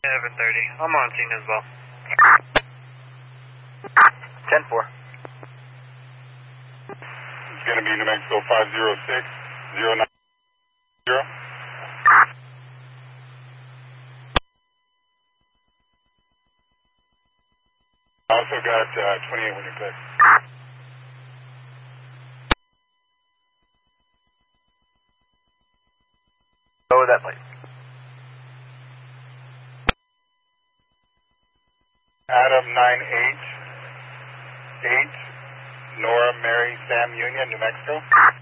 7:30. I'm on scene as well. 10-4. It's going to be New Mexico 506-090. Also got 28 when you're clear. Lower that plate. Adam 988, Nora Mary Sam Union, New Mexico.